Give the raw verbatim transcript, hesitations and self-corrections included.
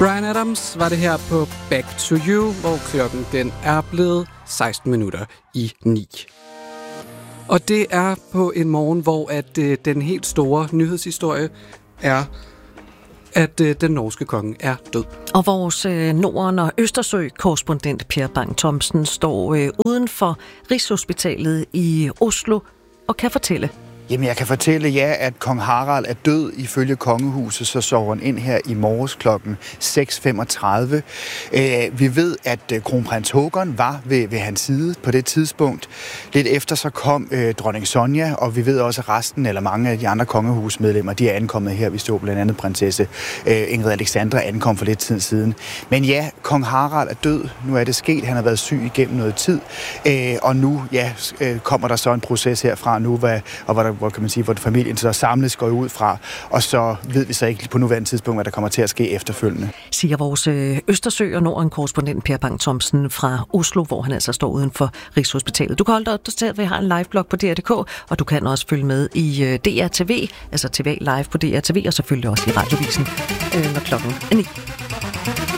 Bryan Adams var det her på Back to You, hvor klokken den er blevet seksten minutter i ni. Og det er på en morgen, hvor at øh, den helt store nyhedshistorie er, at øh, den norske konge er død. Og vores øh, Norden- og Østersø-korrespondent Per Bang Thomsen står øh, uden for Rigshospitalet i Oslo og kan fortælle. Jamen, jeg kan fortælle jer, at kong Harald er død. Ifølge kongehuset, så sover han ind her i morges klokken seks femogtredive. Øh, vi ved, at øh, kronprins Håkon var ved, ved hans side på det tidspunkt. Lidt efter så kom øh, dronning Sonja, og vi ved også, at resten, eller mange af de andre kongehusmedlemmer, de er ankommet her. Vi så blandt andet prinsesse øh, Ingrid Alexandra ankom for lidt tid siden. Men ja, kong Harald er død. Nu er det sket. Han har været syg igennem noget tid. Øh, og nu ja, øh, kommer der så en proces herfra nu, hvad, og hvor der hvor kan man sige, hvor familien så samles går ud fra, og så ved vi så ikke på nuværende tidspunkt, hvad der kommer til at ske efterfølgende. Siger vores Østersø- og Norden-korrespondent Per Bang Thomsen fra Oslo, hvor han altså står uden for Rigshospitalet. Du kan holde dig opdateret, vi har en liveblog på D R punktum d k, og du kan også følge med i D R T V, altså T V live på D R T V, og selvfølgelig også i Radiovisen, når klokken er ni.